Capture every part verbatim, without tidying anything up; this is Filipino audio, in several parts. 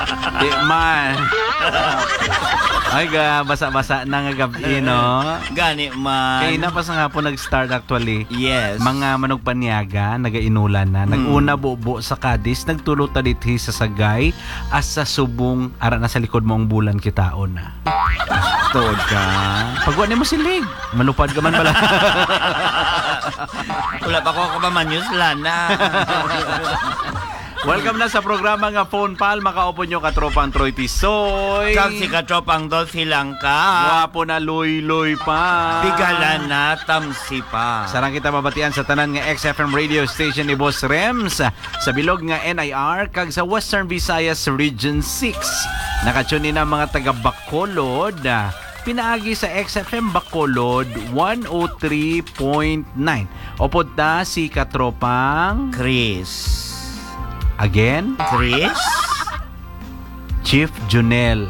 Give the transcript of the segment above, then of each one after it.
Di man. Ay ga, basa-basa na nga gabi, no? Gani man. Kaya na pa sa nga po nag-start actually. Yes. Mga manog paniaga, nagainulan na. Nag-una bubo sa Cadiz, nagtulot ta dithi sa Sagay, as sa subong, ara na sa likod mo ang bulan kitaon na. Tod ka. Pagwa ni mo silig, malupad ka man pala. Wala pa ko kapamanyos lana. Welcome na sa programa nga Phone Pal. Makaupo nyo katropang Troy Tisoy. Kang si katropang Dolphy Langka. Wapo na luy-luy pa. Bigalan na tamsi pa. Sarang kita mabatian sa tanan nga X F M radio station ni Boss Rems sa bilog nga N I R kag sa Western Visayas Region six. Nakatune na mga taga Bacolod. Pinaagi sa X F M Bacolod one oh three point nine. Opod ta si katropang Chris. Again? Chris? Chief Junel.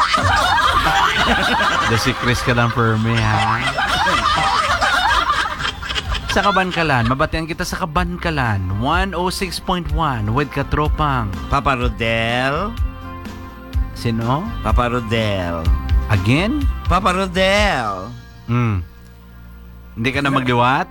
The si Chris ka lang for me, ha? Sa Kabankalan, mabatian kita sa Kabankalan one oh six point one with katropang Papa Rodel. Sino? Papa Rodel. Again? Papa Rodel. Hmm. Hindi ka na magliwat?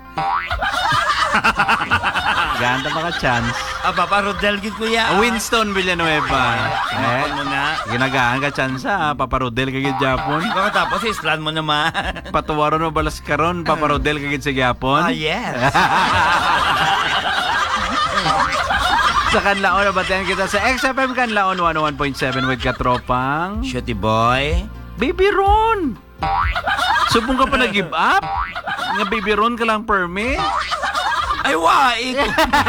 Ganda pa ka chance. Ah, Papa Rodel gid kuya. Winston Villanueva. Eh, Ano na? ginagaan ka chance, ha? Paparodel kagid Japon. Kung tapos islan mo naman. Patuwaron mo balas karon, paparodel kagid sa Japon. Ah, yes. Sa Kanlaon, nabatayan kita sa X F M Kanlaon one oh one point seven with katropang Shooty boy. Baby Ron. Subong ka pa nag-give up? Nga Baby Ron ka lang per me? Ay, wait.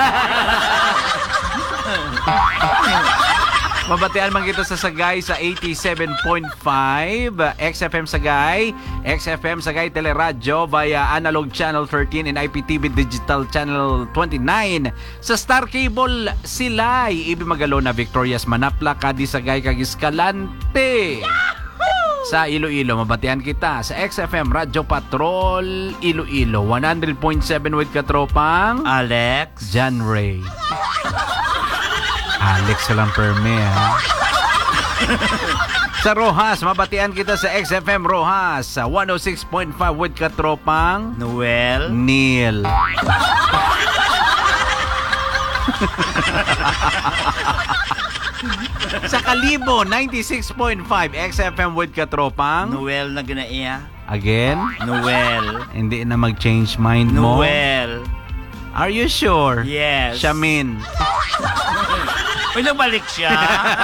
Mabatian man kita sa Sagay sa eighty-seven point five, X F M Sagay, X F M Sagay Teleradyo via Analog Channel thirteen and I P T V Digital Channel twenty-nine. Sa Star Cable Silay, Ibi Magalona, Victorias, Manapla, Cadiz, Sagay, kag Escalante. Sa Iloilo, mabatian kita sa X F M Radyo Patrol Iloilo one hundred point seven with katropang Alex. John Ray. Alex lang per me, ha? Sa Rojas, mabatian kita sa X F M Rojas sa one oh six point five with katropang Noel. Neil. Sa Kalibo, ninety-six point five X F M with katropang Noel na ginaiya. Again? Noel. Hindi na mag-change mind mo? Noel. Are you sure? Yes. Shamin. Uy, nabalik siya.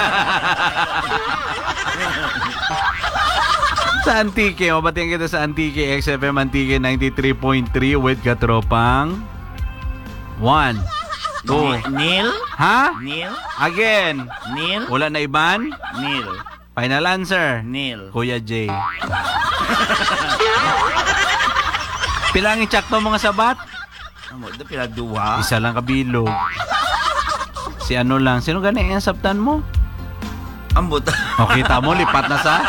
Sa Antique, mabatian kita sa Antique, X F M Antique ninety-three point three with katropang one, two. Neil? Ha? Neil? Again. Neil? Wala na iban? Neil. Final answer. Neil. Kuya J. Pilangin tsakto mga sabat? Amo, da pila duwa. Isa lang kabilog. Si ano lang. Sino gani ang sabtan mo? Ambot. O, kita mo, lipat na sa...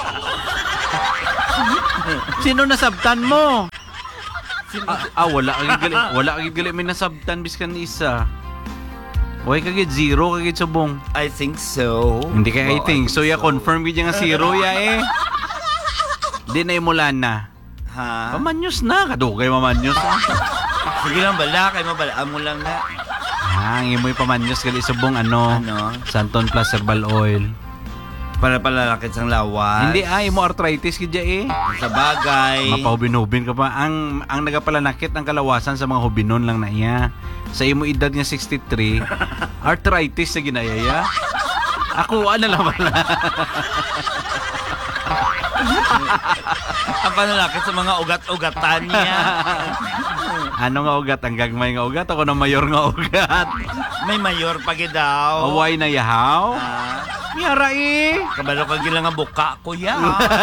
Sino nasabtan mo? Ah, ah wala kagid gali, wala kagid gali may nasabtan biskan isa. Way kagid zero kagid subong. I think so. Hindi kay I Oh, think. So ya so. confirm gid nga zero ya eh. Di na imulan na. Ha? Mamanyos na kadugay mamanyos. Ah. Sige lang bala kay mabalaan mo lang na. Ah, ang imoy pamanyos gali subong ano? Ano? Santon plus herbal oil. Para palalakit sang lawas. Hindi ay mo arthritis gid ya eh. Sa bagay. Mapahubin-hubin ka pa. Ang ang nagapalanakit ang kalawasan sa mga hubinon lang na iya. Sa imo edad nga sixty-three, arthritis sa ginayaya. Ako ano lang pala. Ang panalakit sa mga ugat-ugatan niya. Ano nga ugat? Ang gagmay nga ugat? Ako na mayor nga ugat. May mayor pa gid daw. Away na yahaw? Ah, Miyara eh. kabalo ka gila nga buka kuya.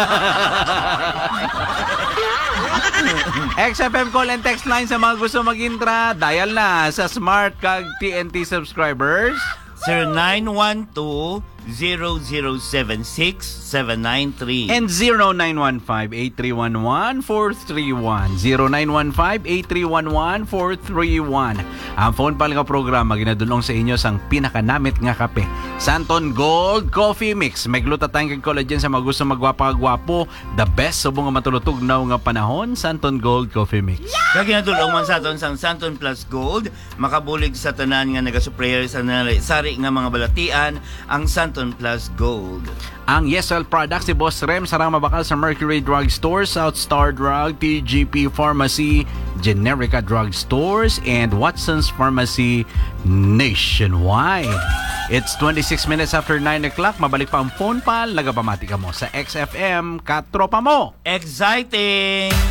X F M call and text line sa mga gusto mag-intra. Dial na sa Smart kag T N T subscribers. zero nine one two, zero zero seven six, seven nine three. And zero nine one five, eight three one one, four three one. zero nine one five, eight three one one, four three one. Ang phone pala nga programa ginadulong sa inyo sang pinakanamit nga kape. Santon Gold Coffee Mix. May glutatang kag collagen sa mga gusto magwapa-gwapo. The best subong nga matulutugnaw nga panahon. Santon Gold Coffee Mix. Kaya ginadulong man sa aton sang Santon Plus Gold, makabulig sa tanan nga nagasupprayer sa nalay- sari nga mga balatian, ang Santon Plus Gold. Ang Yesel products ni Boss Rem sarang mabakal sa Mercury Drug Store, South Star Drug, T G P Pharmacy, Generica Drug Stores, and Watson's Pharmacy nationwide. It's twenty-six minutes after nine o'clock. Mabalik pa ang phone pal. Nagapamati ka mo sa X F M. Katropa mo! Exciting!